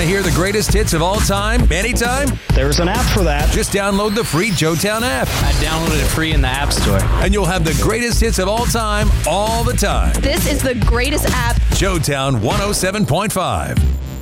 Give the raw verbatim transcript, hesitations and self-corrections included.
to hear the greatest hits of all time, anytime? There's an app for that. Just download the free Joetown app. I downloaded it free in the App Store. And you'll have the greatest hits of all time, all the time. This is the greatest app. Joetown one oh seven point five.